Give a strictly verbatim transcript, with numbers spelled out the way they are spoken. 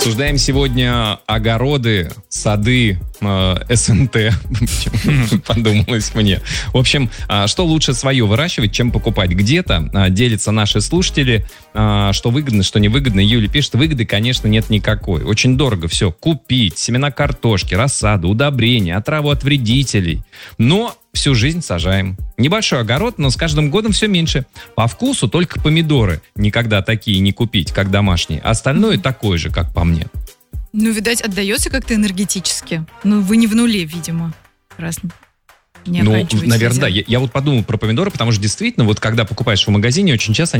Обсуждаем сегодня огороды, сады, э, СНТ. Подумалось мне. В общем, э, что лучше свое выращивать, чем покупать где-то. Э, делятся наши слушатели, э, что выгодно, что невыгодно. Юля пишет, выгоды, конечно, нет никакой. Очень дорого все купить. Семена картошки, рассаду, удобрения, отраву от вредителей. Но всю жизнь сажаем. Небольшой огород, но с каждым годом все меньше. По вкусу только помидоры. Никогда такие не купить, как домашние. Остальное такое же, как по мне. Ну, видать, отдается как-то энергетически. Ну, вы не в нуле, видимо. Раз не Ну, оканчиваете наверное, резерв. да. Я, я вот подумал про помидоры, потому что действительно, вот когда покупаешь в магазине, очень часто они